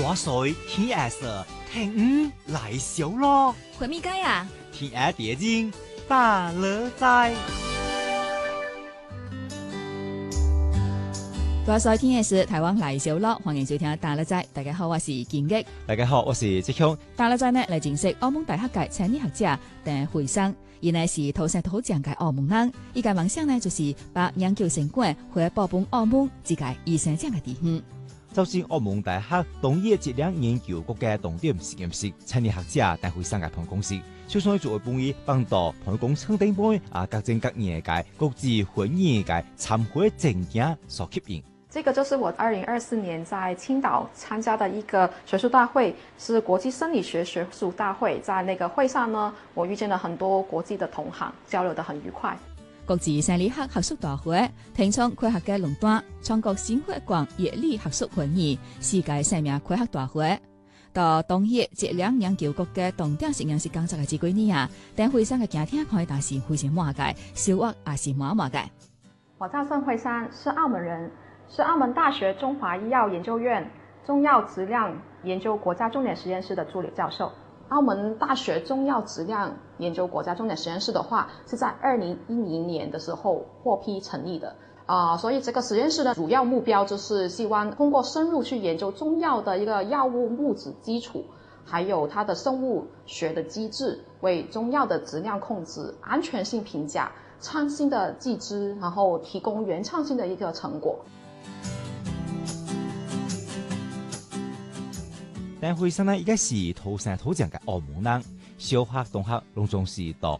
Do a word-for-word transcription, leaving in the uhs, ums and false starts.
大水天下色，天雨来小咯。 回咪街啊？ 天下蝶经大乐在。 大水天下事，台湾来小咯，欢迎收听大乐仔。大家好，我是金吉。 大家好，我是志强。 大乐仔呢来认識澳門大學嘅青年學者鄧惠生，伊呢是土生土長嘅澳門人，伊嘅夢想呢就是把研究成果回報本澳門這個醫生獎嘅地方。 就是澳門大學農業質量研究局嘅重點實驗室青年學者鄧惠生嘅辦公室，就算作為本意幫到台工廠頂杯啊，各政各業界國際會議界參會證件所吸引。 這個就是我二零二四年在青島參加的一個學術大會，是國際生理學學術大會。在那個會上呢，我遇見了很多國際的同行，交流得很愉快。 國際生理學學術大會聽從科學嘅壟斷，全國新血管熱力學術會議，世界生命科學大會，到農業質量研究局嘅重點實驗室工作嘅這幾年啊，鄧惠生嘅家庭可以打是非常滿嘅，收穫也是滿滿嘅。 我叫鄧惠生，是澳門人。是澳門大學中華醫藥研究院中藥質量研究國家重點實驗室的助理教授。澳門大學中藥質量研究國家重點實驗室的話，是在二零一零年的時候獲批成立的。啊、呃，所以這個實驗室的主要目標就是希望通過深入去研究中藥的一個藥物物質基礎，還有它的生物學的機制，為中藥的質量控制、安全性評價、創新的技術，然後提供原創性的一個成果。 鄧惠生呢，依家是土生土長嘅澳門人，小學、中學攏總是到